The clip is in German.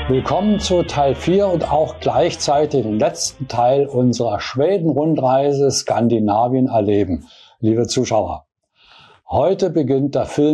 Willkommen zu Teil 4 und auch gleichzeitig dem letzten Teil unserer Schweden-Rundreise Skandinavien erleben, liebe Zuschauer. Heute beginnt der Film